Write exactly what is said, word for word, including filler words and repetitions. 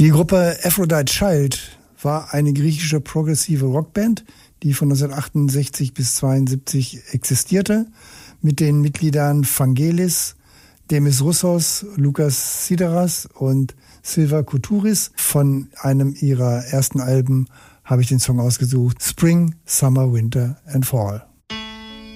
Die Gruppe Aphrodite Child war eine griechische progressive Rockband, die von neunzehnhundertachtundsechzig bis zweiundsiebzig existierte, mit den Mitgliedern Vangelis, Demis Roussos, Lukas Sideras und Silva Koutouris. Von einem ihrer ersten Alben habe ich den Song ausgesucht, Spring, Summer, Winter and Fall.